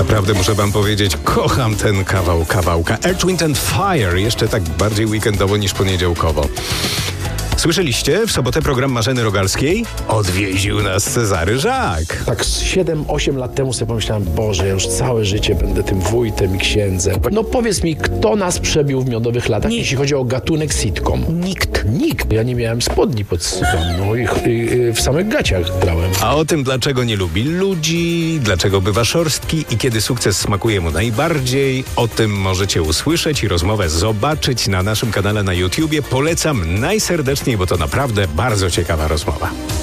Naprawdę muszę wam powiedzieć, kocham ten kawałka. Earth, Wind and Fire, jeszcze tak bardziej weekendowo niż poniedziałkowo. Słyszeliście? W sobotę program Marzeny Rogalskiej odwiedził nas Cezary Żak. Tak z 7-8 lat temu sobie pomyślałem, Boże, ja już całe życie będę tym wójtem i księdzem. No powiedz mi, kto nas przebił w miodowych latach, jeśli chodzi o gatunek sitcom? Nikt. Ja nie miałem spodni pod no i w samych gaciach grałem. A o tym, dlaczego nie lubi ludzi, dlaczego bywa szorstki i kiedy sukces smakuje mu najbardziej, o tym możecie usłyszeć i rozmowę zobaczyć na naszym kanale na YouTubie. Polecam najserdeczniej, bo to naprawdę bardzo ciekawa rozmowa.